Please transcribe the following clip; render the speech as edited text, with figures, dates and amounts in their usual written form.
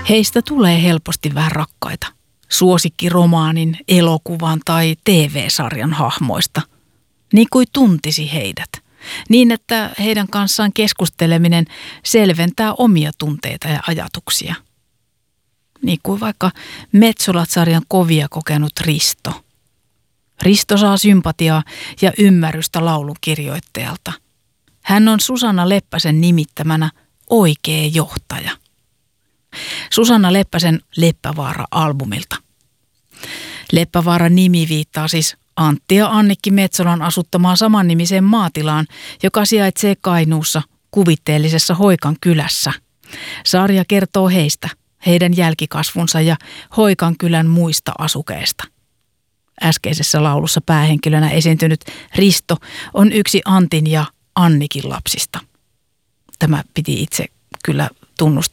Heistä tulee helposti vähän rakkaita. Suosikkiromaanin, elokuvan tai TV-sarjan hahmoista. Niin kuin tuntisi heidät. Niin, että heidän kanssaan keskusteleminen selventää omia tunteita ja ajatuksia. Niin kuin vaikka Metsolat-sarjan kovia kokenut Risto. Risto saa sympatiaa ja ymmärrystä laulun kirjoittajalta. Hän on Susanna Leppäsen nimittämänä oikea johtaja. Susanna Leppäsen Leppävaara-albumilta. Leppävaaran nimi viittaa siis Antti ja Annikki Metsolan asuttamaan samannimiseen maatilaan, joka sijaitsee Kainuussa kuvitteellisessa Hoikan kylässä. Sarja kertoo heistä, heidän jälkikasvunsa ja Hoikan kylän muista asukeista. Äskeisessä laulussa päähenkilönä esiintynyt Risto on yksi Antin ja Annikin lapsista. Tämä piti itse kyllä tunnustaa